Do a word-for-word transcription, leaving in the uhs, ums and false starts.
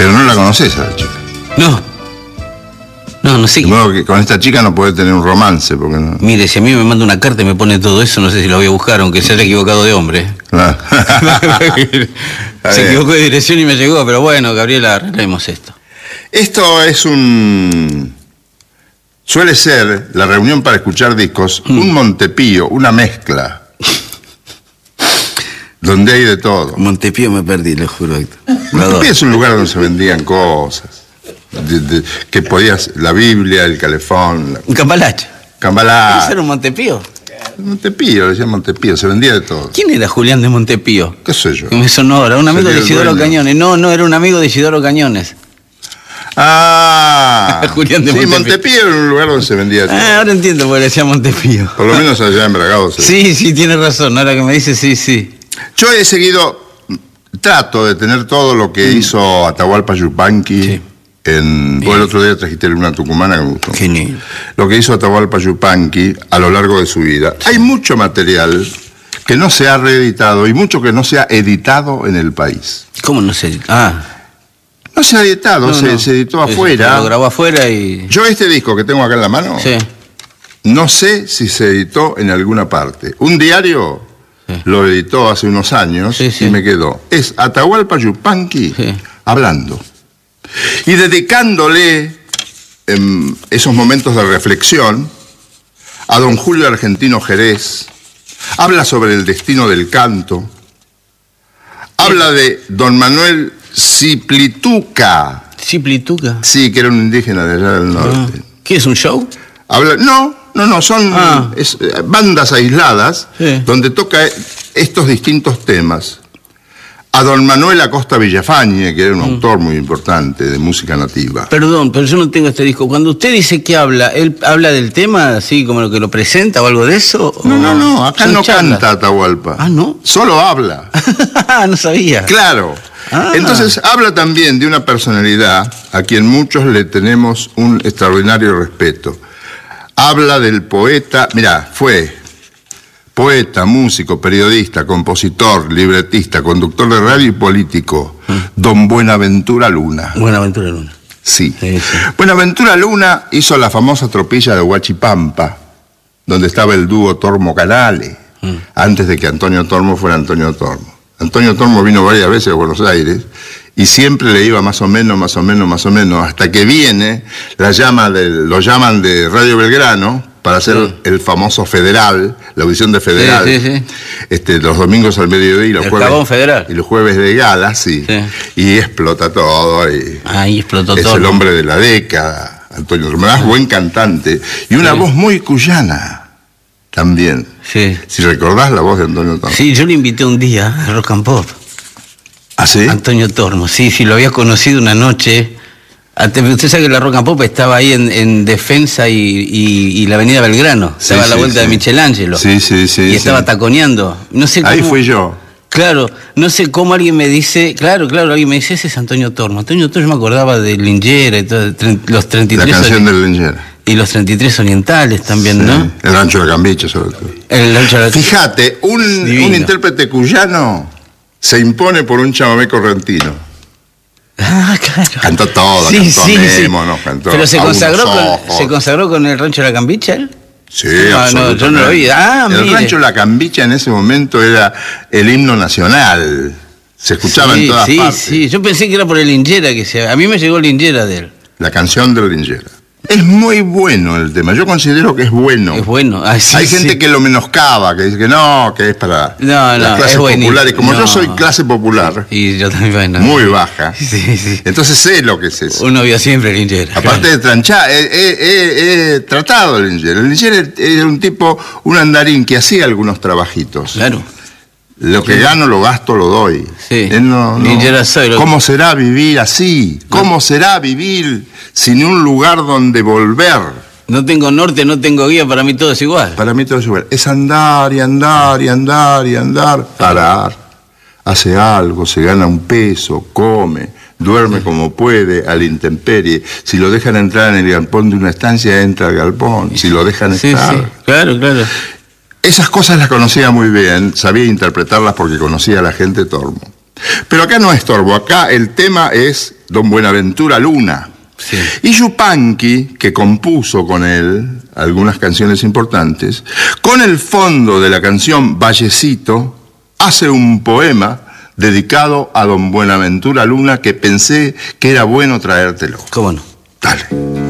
Pero no la conoces a la chica. No. No, no sé. De modo que con esta chica no podés tener un romance, porque no. Mire, si a mí me manda una carta y me pone todo eso, no sé si la voy a buscar, aunque se haya equivocado de hombre. Claro. Se equivocó de dirección y me llegó, pero bueno, Gabriela, arreglemos esto. Esto es un... Suele ser la reunión para escuchar discos, mm. un Montepío, una mezcla, donde hay de todo. Montepío me perdí, le juro, Héctor. Montepío es un lugar donde se vendían cosas, de, de, que podías, la Biblia, el calefón... La... Un cambalache. Cambalache. ¿Eso era un Montepío? Montepío, le decían Montepío, se vendía de todo. ¿Quién era Julián de Montepío? ¿Qué sé yo? Que me sonó ahora, un amigo de Isidoro Cañones. No, no, era un amigo de Isidoro Cañones. Ah, Julián de sí, Montepío. Montepío era un lugar donde se vendía todo. Ah, ahora entiendo por qué decía Montepío. Por lo menos allá en Bragado. Sí, sí, sí, tiene razón, ahora que me dice, sí, sí. Yo he seguido, trato de tener todo lo que mm. hizo Atahualpa Yupanqui. Sí. En, vos el otro día trajiste una tucumana que me gustó. Genial. Lo que hizo Atahualpa Yupanqui a lo largo de su vida. Sí. Hay mucho material que no se ha reeditado y mucho que no se ha editado en el país. ¿Cómo no se Ah. No se ha editado, no, se, no. se editó afuera. Lo grabó afuera y... Yo este disco que tengo acá en la mano, sí. no sé si se editó en alguna parte. Un diario sí. lo editó hace unos años sí, sí. y me quedó. Es Atahualpa Yupanqui sí. hablando. Y dedicándole eh, esos momentos de reflexión a don Julio Argentino Jerez. Habla sobre el destino del canto. Habla de don Manuel Ciplituca. ¿Ciplituca? Sí, que era un indígena de allá del norte. Ah. ¿Qué es un show? Habla, no, no, no, son ah. es, bandas aisladas sí. donde toca estos distintos temas. A don Manuel Acosta Villafañe, que era un mm. autor muy importante de música nativa. Perdón, pero yo no tengo este disco. Cuando usted dice que habla, ¿él habla del tema así como lo que lo presenta o algo de eso? No, o... no, no, acá no charlas? Canta Atahualpa. Ah, ¿no? Solo habla. No sabía. Claro. Ah. Entonces habla también de una personalidad a quien muchos le tenemos un extraordinario respeto. Habla del poeta, mirá, fue... poeta, músico, periodista, compositor, libretista, conductor de radio y político, ¿Mm? don Buenaventura Luna. Buenaventura Luna. Sí. sí, sí. Buenaventura Luna hizo la famosa tropilla de Huachipampa, donde estaba el dúo Tormo-Canale, ¿Mm? antes de que Antonio Tormo fuera Antonio Tormo. Antonio Tormo vino varias veces a Buenos Aires y siempre le iba más o menos, más o menos, más o menos, hasta que viene, la llama del, lo llaman de Radio Belgrano, para hacer sí. el famoso Federal, la audición de Federal, sí, sí, sí. Este, los domingos al mediodía y los el jueves Federal. y los jueves de gala, sí, sí. y explota todo. Y Ahí explotó es todo. Es el hombre de la década, Antonio Tormo, buen cantante y una sí. voz muy cuyana también. Sí. Si recordás la voz de Antonio Tormo. Sí, yo le invité un día a Rock and Pop. ¿Ah, sí? Antonio Tormo, sí, sí, lo había conocido una noche. Usted sabe que la Rock and Pop estaba ahí en, en Defensa y, y, y la Avenida Belgrano. Sí, estaba sí, a la vuelta sí. de Michelangelo. Sí, sí, sí. Y sí. estaba taconeando. No sé cómo, ahí fui yo. Claro, no sé cómo alguien me dice, claro, claro, alguien me dice, ese es Antonio Tormo. Antonio Tormo, yo me acordaba de Lingera y todo, los treinta y tres. La canción del Lingera. Y los treinta y tres orientales también, sí, ¿no? El Rancho de la Cambiche, sobre todo. El Rancho de la... Fíjate, un, un intérprete cuyano se impone por un chamamé correntino. Ah, claro. Cantó todo, sí, cantó sí, Nemo, sí. no, cantó Pero se consagró, con, se consagró con el Rancho de la Cambiche, ¿él? Sí, no, absolutamente. No, yo no lo vi. Ah, el mire. Rancho de la Cambiche en ese momento era el himno nacional. Se escuchaba sí, en todas sí, partes. Sí, sí, yo pensé que era por el Lingera que se... A mí me llegó el Lingera de él. La canción del Lingera. Es muy bueno el tema, yo considero que es bueno. Es bueno. Ay, sí, Hay gente sí. que lo menoscaba, que dice que no, que es para no, las no, clases populares. Como no. yo soy clase popular, y yo también, bueno, muy baja, sí, sí. entonces sé lo que es eso. Uno vio siempre el Lingera. Aparte claro. de tranchar, he, he, he, he tratado el Lingera. El Lingera era un tipo, un andarín que hacía algunos trabajitos. Claro. Lo que gano lo gasto, lo doy. Sí. Él no, no. Soy lo... ¿Cómo será vivir así? ¿Cómo no. será vivir sin un lugar donde volver? No tengo norte, no tengo guía, para mí todo es igual. Para mí todo es igual. Es andar y andar y andar y andar. Parar. Hace algo, se gana un peso, come, duerme como puede, a la intemperie. Si lo dejan entrar en el galpón de una estancia, entra al galpón. Si lo dejan sí, estar. Sí, claro, claro. Esas cosas las conocía muy bien, sabía interpretarlas porque conocía a la gente Tormo. Pero acá no estorbo, acá el tema es don Buenaventura Luna. Sí. Y Yupanqui, que compuso con él algunas canciones importantes, con el fondo de la canción Vallecito, hace un poema dedicado a don Buenaventura Luna que pensé que era bueno traértelo. ¿Cómo no? Dale.